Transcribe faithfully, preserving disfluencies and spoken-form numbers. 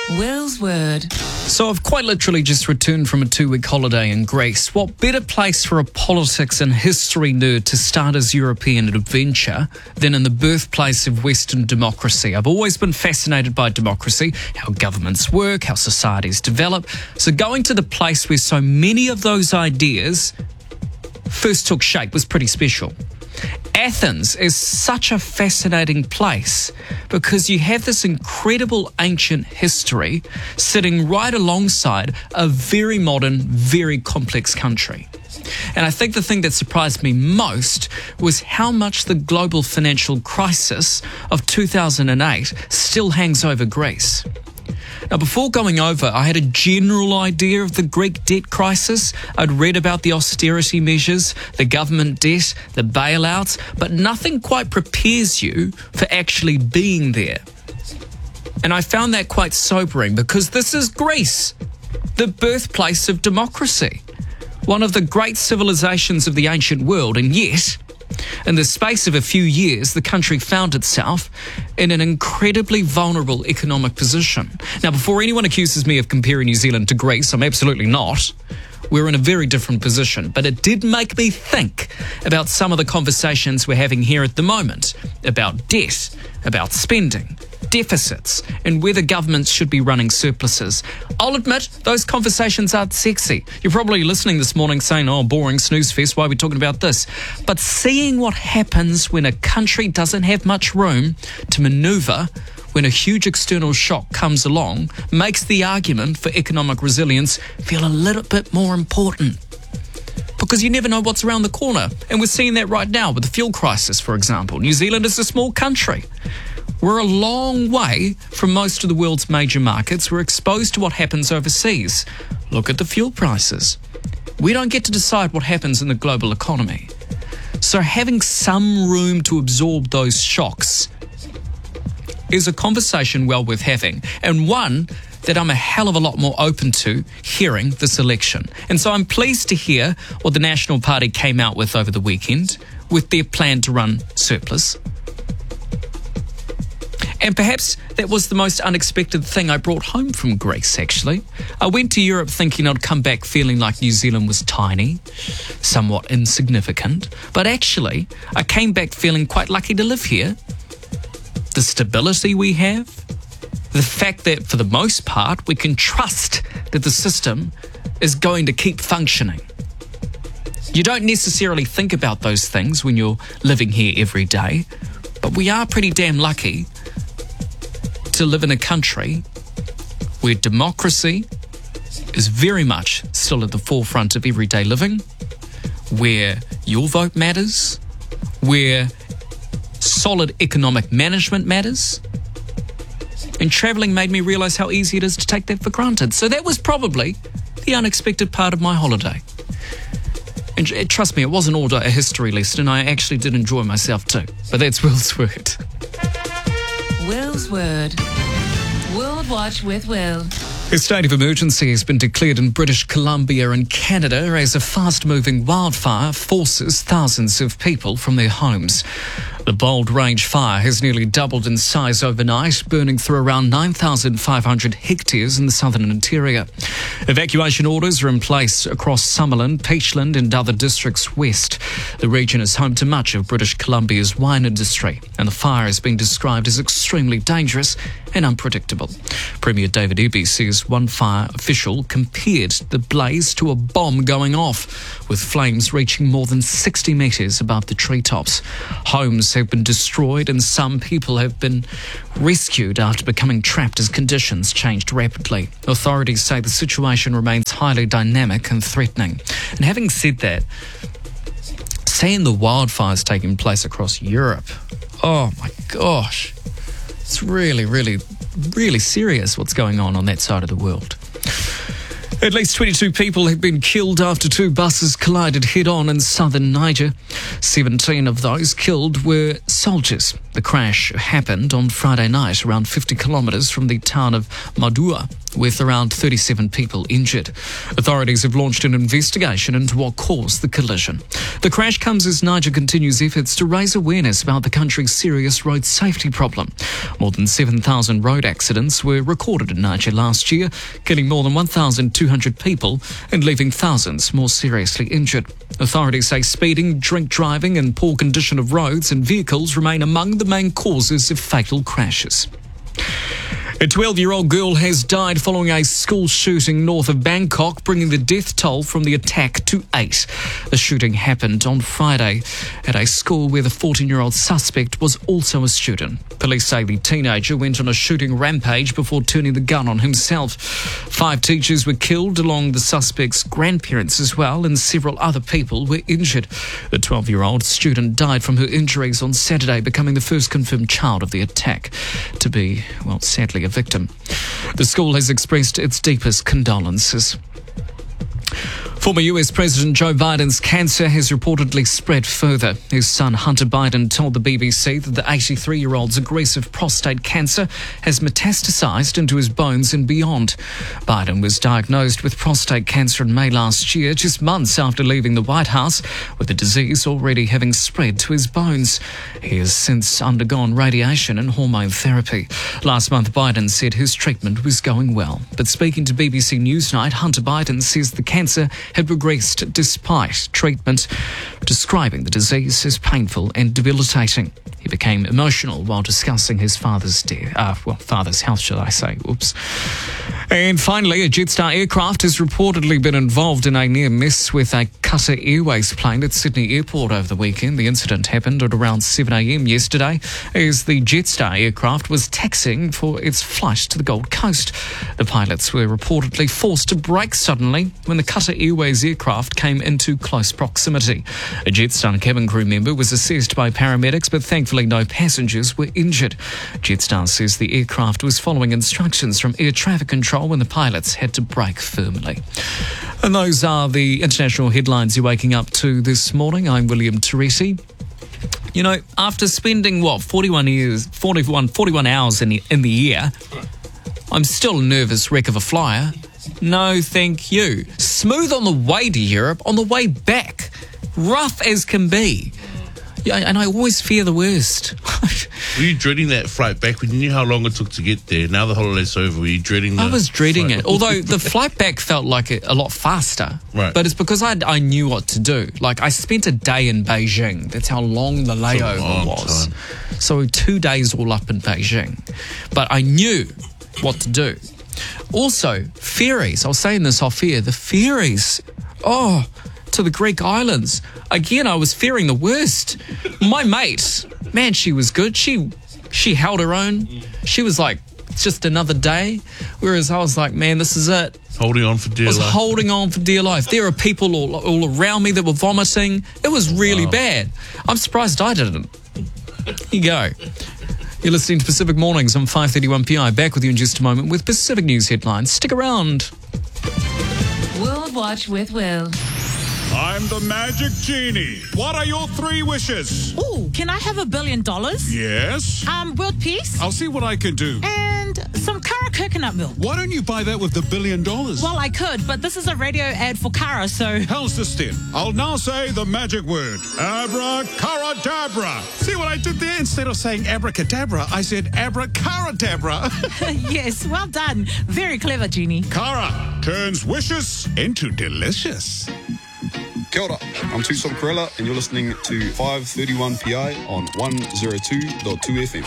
Will's Word. So I've quite literally just returned from a two-week holiday in Greece. What better place for a politics and history nerd to start his European adventure than in the birthplace of Western democracy? I've always been fascinated by democracy, how governments work, how societies develop. So going to the place where so many of those ideas first took shape was pretty special. Athens is such a fascinating place because you have this incredible ancient history sitting right alongside a very modern, very complex country. And I think the thing that surprised me most was how much the global financial crisis of two thousand eight still hangs over Greece. Now, before going over, I had a general idea of the Greek debt crisis. I'd read about the austerity measures, the government debt, the bailouts, but nothing quite prepares you for actually being there. And I found that quite sobering because this is Greece, the birthplace of democracy, one of the great civilizations of the ancient world, and yet, in the space of a few years, the country found itself in an incredibly vulnerable economic position. Now, before anyone accuses me of comparing New Zealand to Greece, I'm absolutely not. We're in a very different position, but it did make me think about some of the conversations we're having here at the moment, about debt, about spending, deficits, and whether governments should be running surpluses. I'll admit, those conversations aren't sexy. You're probably listening this morning saying, oh, boring snooze fest, why are we talking about this? But seeing what happens when a country doesn't have much room to manoeuvre when a huge external shock comes along makes the argument for economic resilience feel a little bit more important. Because you never know what's around the corner. And we're seeing that right now with the fuel crisis, for example. New Zealand is a small country. We're a long way from most of the world's major markets. We're exposed to what happens overseas. Look at the fuel prices. We don't get to decide what happens in the global economy. So having some room to absorb those shocks is a conversation well worth having, and one that I'm a hell of a lot more open to hearing this election. And so I'm pleased to hear what the National Party came out with over the weekend with their plan to run surplus. And perhaps that was the most unexpected thing I brought home from Greece, actually. I went to Europe thinking I'd come back feeling like New Zealand was tiny, somewhat insignificant. But actually, I came back feeling quite lucky to live here. The stability we have, the fact that for the most part we can trust that the system is going to keep functioning. You don't necessarily think about those things when you're living here every day, but we are pretty damn lucky to live in a country where democracy is very much still at the forefront of everyday living, where your vote matters, where solid economic management matters. And travelling made me realise how easy it is to take that for granted. So that was probably the unexpected part of my holiday. And trust me, it wasn't all a history lesson, and I actually did enjoy myself too. But that's Will's Word. Will's Word. World Watch with Will. A state of emergency has been declared in British Columbia and Canada as a fast-moving wildfire forces thousands of people from their homes. The Bold Range fire has nearly doubled in size overnight, burning through around nine thousand five hundred hectares in the southern interior. Evacuation orders are in place across Summerland, Peachland and other districts west. The region is home to much of British Columbia's wine industry, and the fire is being described as extremely dangerous and unpredictable. Premier David Eby says one fire official compared the blaze to a bomb going off, with flames reaching more than sixty metres above the treetops. Homes have been destroyed and some people have been rescued after becoming trapped as conditions changed rapidly. Authorities say the situation remains highly dynamic and threatening. And having said that, seeing the wildfires taking place across Europe, oh my gosh, it's really, really, really serious what's going on on that side of the world. At least twenty-two people have been killed after two buses collided head-on in southern Niger. seventeen of those killed were soldiers. The crash happened on Friday night around fifty kilometres from the town of Madua, with around thirty-seven people injured. Authorities have launched an investigation into what caused the collision. The crash comes as Niger continues efforts to raise awareness about the country's serious road safety problem. More than seven thousand road accidents were recorded in Niger last year, killing more than one thousand two hundred people and leaving thousands more seriously injured. Authorities say speeding, drink driving and poor condition of roads and vehicles remain among the main causes of fatal crashes. A twelve-year-old girl has died following a school shooting north of Bangkok, bringing the death toll from the attack to eight. The shooting happened on Friday at a school where the fourteen-year-old suspect was also a student. Police say the teenager went on a shooting rampage before turning the gun on himself. Five teachers were killed, along the suspect's grandparents as well, and several other people were injured. The twelve-year-old student died from her injuries on Saturday, becoming the first confirmed child of the attack to be, well, sadly a victim. The school has expressed its deepest condolences. Former U S President Joe Biden's cancer has reportedly spread further. His son Hunter Biden told the B B C that the eighty-three-year-old's aggressive prostate cancer has metastasized into his bones and beyond. Biden was diagnosed with prostate cancer in May last year, just months after leaving the White House, with the disease already having spread to his bones. He has since undergone radiation and hormone therapy. Last month, Biden said his treatment was going well. But speaking to B B C Newsnight, Hunter Biden says the cancer had regressed despite treatment, describing the disease as painful and debilitating. He became emotional while discussing his father's death, uh, well, father's health, should I say. Oops. And finally, a Jetstar aircraft has reportedly been involved in a near miss with a Qatar Airways plane at Sydney Airport over the weekend. The incident happened at around seven a.m. yesterday as the Jetstar aircraft was taxiing for its flight to the Gold Coast. The pilots were reportedly forced to brake suddenly when the Qatar Airways aircraft came into close proximity. A Jetstar cabin crew member was assessed by paramedics, but thankfully no passengers were injured. Jetstar says the aircraft was following instructions from air traffic control when the pilots had to brake firmly. And those are the international headlines you're waking up to this morning. I'm William Teresi. You know, after spending, what, forty-one years, forty-one, forty-one hours in the, in the air, I'm still a nervous wreck of a flyer. No, thank you. Smooth on the way to Europe, on the way back. Rough as can be. Yeah, and I always fear the worst. Were you dreading that flight back when you knew how long it took to get there? Now the holiday's over, were you dreading the I was dreading flight? it. Although the flight back felt like a, a lot faster. Right. But it's because I I knew what to do. Like, I spent a day in Beijing. That's how long the layover long was. time. So two days all up in Beijing. But I knew what to do. Also, ferries. I was saying this off air. The ferries. Oh, to the Greek islands. Again, I was fearing the worst. My mate, man, she was good. She she held her own. She was like, it's just another day. Whereas I was like, man, this is it. Holding on for dear I was life. holding on for dear life. There are people all, all around me that were vomiting. It was really Wow. bad. I'm surprised I didn't. Here you go. You're listening to Pacific Mornings on five thirty-one P I. Back with you in just a moment with Pacific News headlines. Stick around. World Watch with Will. I'm the magic genie. What are your three wishes? Ooh, can I have a billion dollars? Yes? Um, world peace? I'll see what I can do. And some Cara coconut milk. Why don't you buy that with the billion dollars? Well, I could, but this is a radio ad for Cara, so... How's this then? I'll now say the magic word. Abracadabra. See what I did there? Instead of saying abracadabra, I said abracadabra. Yes, well done. Very clever, Genie. Cara turns wishes into delicious. Kia ora, I'm Tucson Corella and you're listening to five thirty-one P I on one oh two point two F M.